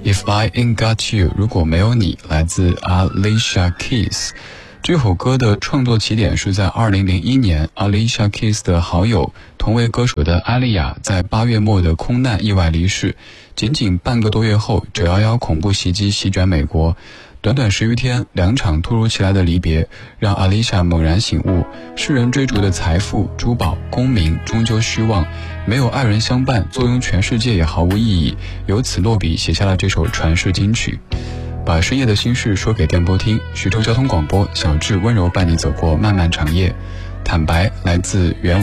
If I Ain't Got You， 如果没有你，来自 Alicia Keys。这首歌的创作起点是在2001年 Alicia Keys 的好友同为歌手的艾丽亚在8月末的空难意外离世，仅仅半个多月后911恐怖袭击席卷美国，短短10余天2场突如其来的离别让 Alicia 猛然醒悟，世人追逐的财富、珠宝、功名终究虚妄，没有爱人相伴，坐拥全世界也毫无意义，由此落笔写下了这首传世金曲。把深夜的心事说给电波听，徐州交通广播，小智温柔伴你走过漫漫长夜。坦白来自原